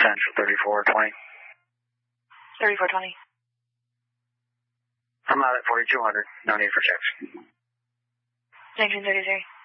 Central 3420. 3420. I'm out at 4200. No need for checks. 1933.